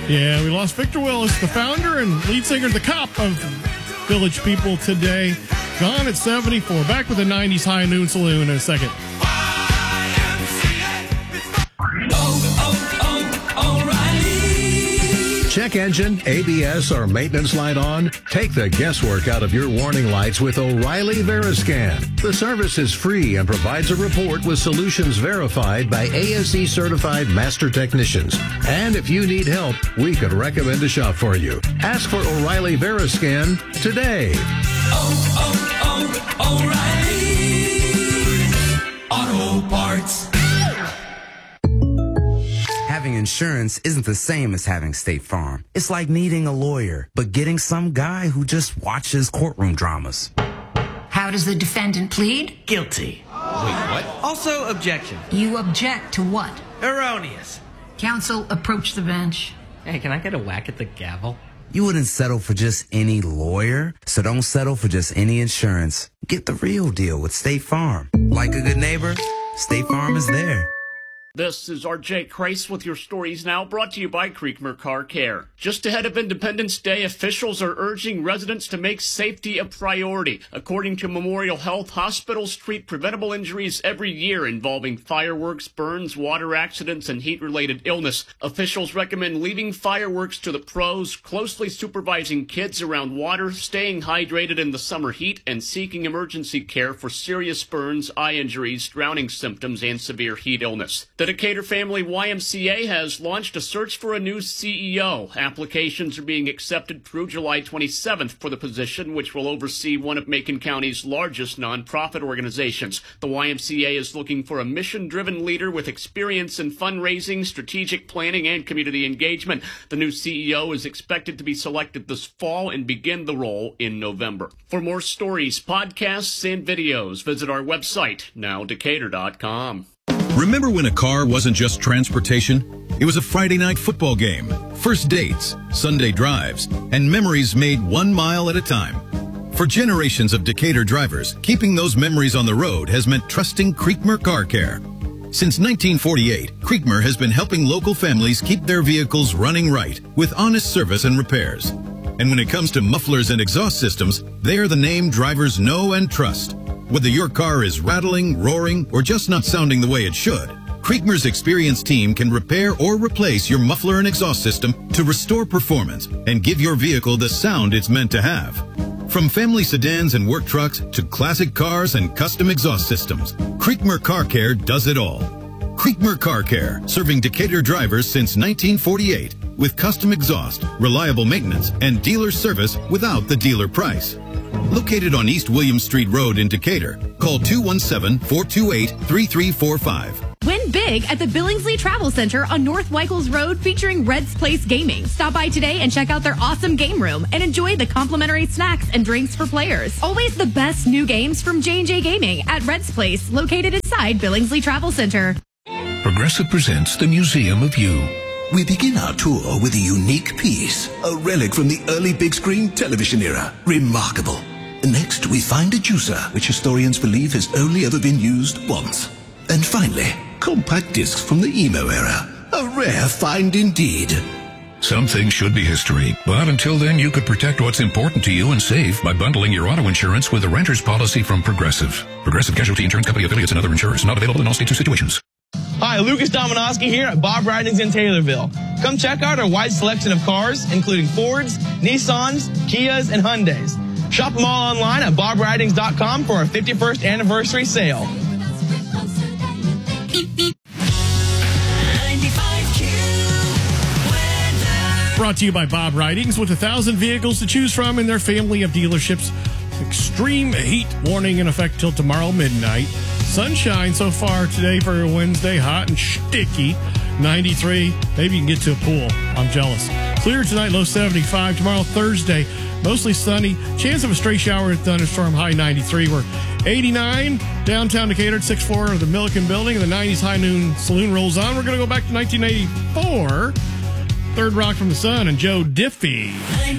Yeah, we lost Victor Willis, the founder and lead singer, the cop of Village People today. Gone at 74. Back with the 90s High Noon Saloon in a second. Check engine, ABS, or maintenance light on? Take the guesswork out of your warning lights with O'Reilly Veriscan. The service is free and provides a report with solutions verified by ASE certified master technicians. And if you need help, we could recommend a shop for you. Ask for O'Reilly Veriscan today. O'Reilly Auto Parts. Having insurance isn't the same as having State Farm. It's like needing a lawyer, but getting some guy who just watches courtroom dramas. How does the defendant plead? Guilty. Wait, what? Also, objection. You object to what? Erroneous. Counsel, approach the bench. Hey, can I get a whack at the gavel? You wouldn't settle for just any lawyer, so don't settle for just any insurance. Get the real deal with State Farm. Like a good neighbor, State Farm is there. This is RJ Kreis with your stories now, brought to you by Creekmer Car Care. Just ahead of Independence Day, officials are urging residents to make safety a priority. According to Memorial Health, hospitals treat preventable injuries every year involving fireworks, burns, water accidents, and heat-related illness. Officials recommend leaving fireworks to the pros, closely supervising kids around water, staying hydrated in the summer heat, and seeking emergency care for serious burns, eye injuries, drowning symptoms, and severe heat illness. The Decatur Family YMCA has launched a search for a new CEO. Applications are being accepted through July 27th for the position, which will oversee one of Macon County's largest nonprofit organizations. The YMCA is looking for a mission-driven leader with experience in fundraising, strategic planning, and community engagement. The new CEO is expected to be selected this fall and begin the role in November. For more stories, podcasts, and videos, visit our website, nowdecatur.com. Remember when a car wasn't just transportation? It was a Friday night football game, first dates, Sunday drives, and memories made 1 mile at a time. For generations of Decatur drivers, keeping those memories on the road has meant trusting Creekmer Car Care. Since 1948, Creekmer has been helping local families keep their vehicles running right with honest service and repairs. And when it comes to mufflers and exhaust systems, they are the name drivers know and trust. Whether your car is rattling, roaring, or just not sounding the way it should, Creekmer's experienced team can repair or replace your muffler and exhaust system to restore performance and give your vehicle the sound it's meant to have. From family sedans and work trucks to classic cars and custom exhaust systems, Creekmer Car Care does it all. Creekmer Car Care, serving Decatur drivers since 1948 with custom exhaust, reliable maintenance, and dealer service without the dealer price. Located on East William Street Road in Decatur, call 217-428-3345. Win big at the Billingsley Travel Center on North Weichels Road featuring Red's Place Gaming. Stop by today and check out their awesome game room and enjoy the complimentary snacks and drinks for players. Always the best new games from J&J Gaming at Red's Place, located inside Billingsley Travel Center. Progressive presents the Museum of You. We begin our tour with a unique piece, a relic from the early big screen television era. Remarkable. Next, we find a juicer, which historians believe has only ever been used once. And finally, compact discs from the emo era. A rare find indeed. Some things should be history, but until then you could protect what's important to you and save by bundling your auto insurance with a renter's policy from Progressive. Progressive Casualty Insurance Company affiliates and other insurers. Not available in all states or situations. Hi, Lucas Dominowski here at Bob Ridings in Taylorville. Come check out our wide selection of cars, including Fords, Nissans, Kias, and Hyundais. Shop them all online at bobridings.com for our 51st anniversary sale. Brought to you by Bob Ridings, with 1,000 vehicles to choose from in their family of dealerships. Extreme heat warning in effect till tomorrow midnight. Sunshine so far today for a Wednesday, hot and sticky. 93. Maybe you can get to a pool. I'm jealous. Clear tonight, low 75. Tomorrow, Thursday, mostly sunny. Chance of a stray shower and thunderstorm, high 93. We're 89. Downtown Decatur, 6th floor of the Milliken Building. The 90s High Noon Saloon rolls on. We're going to go back to 1984. Third Rock from the Sun and Joe Diffie.